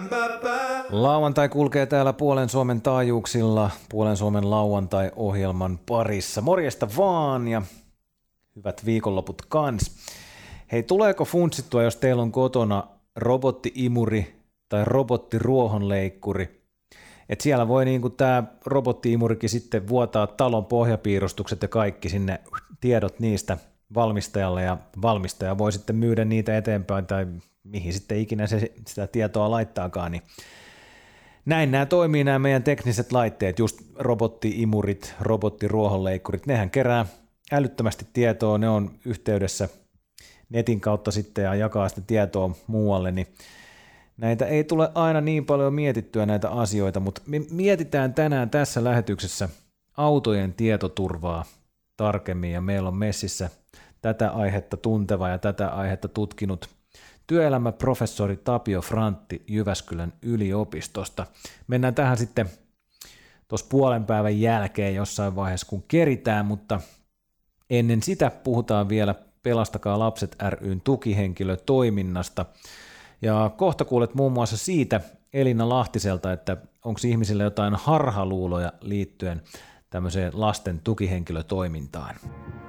Lauantai kulkee täällä Puolen Suomen taajuuksilla, Puolen Suomen lauantai-ohjelman parissa. Morjesta vaan ja hyvät viikonloput kans. Hei, tuleeko funtsittua, jos teillä on kotona robotti-imuri tai robottiruohonleikkuri? Et siellä voi niinku tää robotti-imurikin sitten vuotaa talon pohjapiirustukset ja kaikki sinne tiedot niistä valmistajalle ja valmistaja voi sitten myydä niitä eteenpäin tai mihin sitten ikinä se sitä tietoa laittaakaan. Niin näin nämä toimii nämä meidän tekniset laitteet, just robotti-imurit, robottiruohonleikkurit, nehän kerää älyttömästi tietoa, ne on yhteydessä netin kautta sitten ja jakaa sitä tietoa muualle, niin näitä ei tule aina niin paljon mietittyä näitä asioita, mutta me mietitään tänään tässä lähetyksessä autojen tietoturvaa tarkemmin ja meillä on messissä tätä aihetta tunteva ja tätä aihetta tutkinut työelämäprofessori Tapio Frantti Jyväskylän yliopistosta. Mennään tähän sitten tuossa puolen päivän jälkeen jossain vaiheessa kun keritään, mutta ennen sitä puhutaan vielä Pelastakaa lapset ry:n tukihenkilötoiminnasta. Ja kohta kuulet muun muassa siitä Elina Lahtiselta, että onko ihmisillä jotain harhaluuloja liittyen tämmöiseen lasten tukihenkilötoimintaan.